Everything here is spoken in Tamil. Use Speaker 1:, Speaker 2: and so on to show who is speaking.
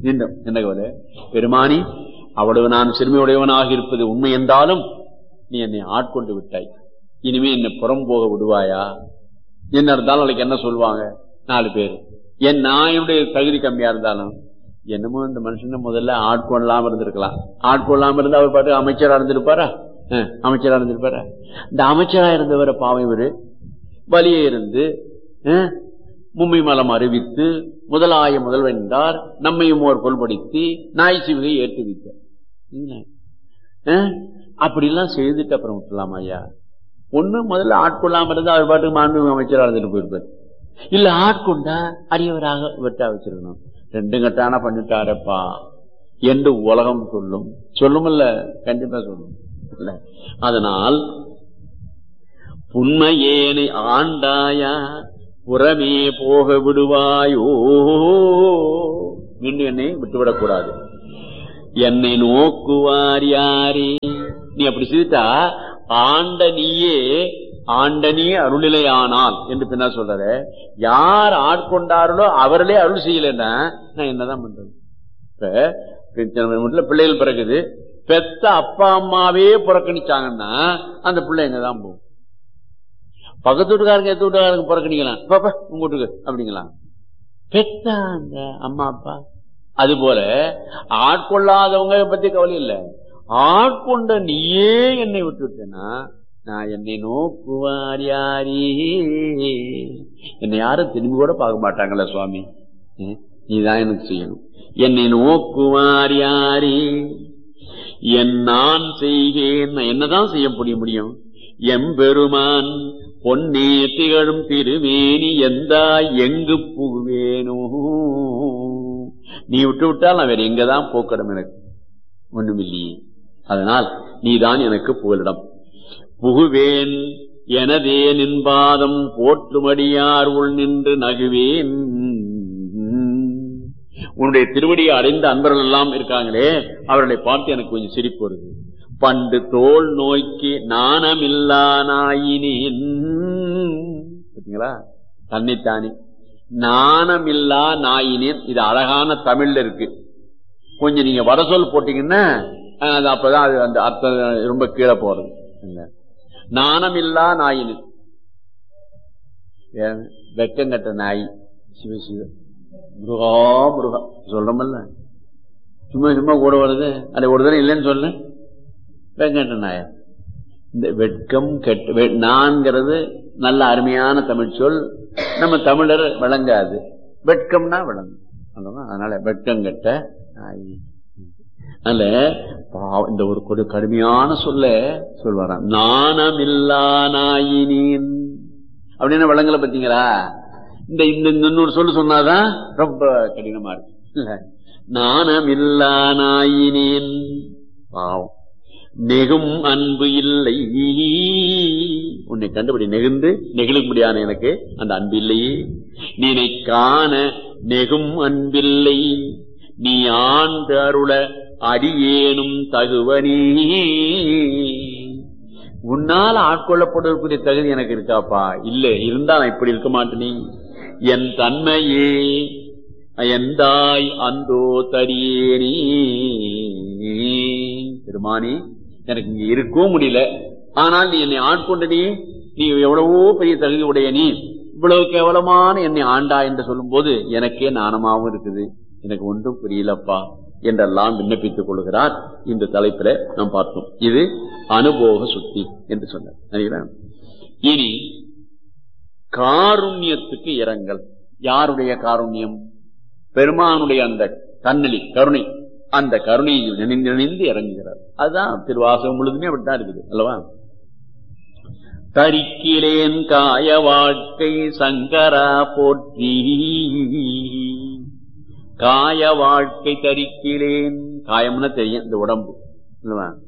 Speaker 1: மீண்டும் என்ன கவலை? பெருமானி, அவ்வளவு நான் சிறுமையுடையவனாக இருப்பது உண்மை என்றாலும் நீ என்னை ஆட்கொண்டு விட்டாய். இனிமே என்னை புறம் போக விடுவாயா? என்ன இருந்தாலும் நாளைக்கு என்ன சொல்லுவாங்க 4 பேர்? என் நாயுடைய தகுதி கம்மியா இருந்தாலும் என்னமோ இந்த மனுஷன் முதல்ல ஆட்கொள்ளாம இருந்திருக்கலாம். ஆட்கொள்ளாம இருந்து அவர் பாட்டு அமைச்சரா இருந்திருப்பாரா? அமைச்சரா இருந்திருப்பாரா? இந்த அமைச்சரா இருந்தவரை பாவம் இவரு வலியே இருந்து மும்மை மலம் அறிவித்து முதலாய முதல்வன் என்றார். நம்மையும் ஓர் கொள்படுத்தி நாய் சிவிகை ஏற்றுவித்தார். அப்படிலாம் செய்துட்டு அப்புறம் விட்டுலாமா ஐயா? ஒண்ணு முதல்ல ஆட்கொள்ளாம இருந்தா அவர் பாட்டுக்கு மாண்பு அமைச்சரா இருந்துட்டு போயிருப்பார். இல்ல ஆட்கொண்டா அரியவராக வெட்டா வச்சிருக்கணும். 2 கட்டான பண்ணிட்டாரப்பா என்று உலகம் சொல்லும். சொல்லுமில்ல, கண்டிப்பா சொல்லும். அதனால் புன்மையேனை ஆண்டாயா புறமே போக விடுவாயோ, மீண்டும் என்னை விட்டுவிடக் கூடாது. என்னை நோக்குவார் யாரே? நீ அப்படி செய்தா ஆண்ட நீ அருளிலையானால் என்று பின்னா சொல்ற. யார் ஆட்கொண்டார்களோ அவர்களே அருள் செய்யலன்னா நான் என்னதான் பண்றது? இப்ப பிள்ளைகள் பிறகுது, பெத்த அப்பா அம்மாவே புறக்கணிச்சாங்கன்னா அந்த பிள்ளை எங்கதான் போகும்? பக்கத்து வீட்டுக்காரங்க எத்த வீட்டுக்காரங்க புறக்கணிக்கலாம், பாப்பா உங்க வீட்டுக்கு அப்படிங்களா? பெத்த அந்த அம்மா அப்பா. அது போல ஆட்கொள்ளாதவங்க பத்தி கவலை இல்லை. ஆட்கொண்ட நீயே என்னை விட்டுட்டேன்னா நான் என்னை நோக்குவார் யாரே? என்னை யாரும் திரும்பி கூட பார்க்க மாட்டாங்கல்ல சுவாமி, நீதான் எனக்கு செய்யணும். என்னை நோக்குவார் யாரே? என் நான் செய்கேன், நான் என்னதான் செய்ய முடியும்? எம்பெருமான் பொன்னே திகழும் திருமேனி எந்தா எங்கு புகுவேனோ? நீ விட்டு விட்டால் நான் வேற எங்கதான் போக்கணும்? எனக்கு ஒண்ணுமில்லையே. அதனால் நீதான் எனக்கு புகலிடம். புகுவேன் எனதே நின்பாதம் போற்றுமடியார் உள் நின்று நகுவேன். உன்னுடைய திருவடியை அடைந்த அன்பர்கள் எல்லாம் இருக்காங்களே, அவர்களை பார்த்து எனக்கு கொஞ்சம் சிரிப்பு வருது. பண்டு தோல் நோய்க்கு நாணமில்லா நாயினேன். பார்த்தீங்களா? தன்னைத்தானே நாணமில்லா நாயினேன். இது அழகான தமிழ்ல இருக்கு. கொஞ்சம் நீங்க வட சொல் போட்டீங்கன்னா அது அப்பதான் அது அந்த அர்த்தம் ரொம்ப கீழே போறது. நாணமில்லா நாயினேன், வெக்கங்கட்ட நாய். சிவ சிவ முருகா முருகா சொல்றமல்ல, சும்மா சும்மா கூட வருது. அது ஒரு தடவை இல்லைன்னு சொல்லு. வெங்கட்ட நாயா, இந்த வெட்கம் கெட்ட நான்கிறது நல்ல அருமையான தமிழ் சொல். நம்ம தமிழர் விளங்காது, வெட்கம்னா விளங்கும். அதனால வெட்கம் கெட்ட நாய். அதனால இந்த ஒரு கடுமையான சொல்ல சொல்வாராம், நாணமில்லா நாயினேன் அப்படின்னு விளங்கல. பார்த்தீங்களா? இந்த இன்னொரு சொல்லு சொன்னாதான் ரொம்ப கடினமா இருக்கு. நாணமில்லா நாயினேன் பாவம். நெகும் அன்பு இல்லை, உன்னை கண்டுபிடி நெகிழ்ந்து நெகிழும்படியான எனக்கு அந்த அன்பு இல்லையே. நீனை காண நெகும் அன்பில்லை, நீ ஆண்டு அருள அடியேனும் தகுவனே. உன்னால் ஆட்கொள்ளப்படக்கூடிய தகுதி எனக்கு இருக்காப்பா? இல்ல, இருந்தா நான் இப்படி இருக்க மாட்டேனே. என் தன்மையே எந்தாய் அந்தோ தரியேனே. பெருமானி, எனக்கு இங்க இருக்கவும் முடியல, ஆனால் நீ என்னை ஆட்கொண்ட நீ எவ்வளவோ பெரிய தகுதி உடைய நீ இவ்வளவு கேவலமான என்னை ஆண்டா என்று சொல்லும் போது எனக்கே நாணமாவும் இருக்குது. எனக்கு ஒன்றும் புரியலப்பா என்றெல்லாம் விண்ணப்பித்துக் கொள்கிறார். இந்த தலைப்பில நாம் பார்த்தோம். இது அனுபோக சுத்தி என்று சொன்னார். இனி காருண்யத்துக்கு இரங்கல். யாருடைய காருண்யம்? பெருமானுடைய அந்த கண்ணலி கருணை, அந்த கருணையை நினைந்து இறங்குகிறார். அதுதான் திருவாசகம் முழுதுமே அப்படித்தான் இருக்குது அல்லவா? தரிக்கிலேன் காய வாழ்க்கை சங்கரா போற்றி, காய வாழ்க்கை தரிக்கிலேன். காயம்னா தெரியும், இந்த உடம்பு அல்லவா?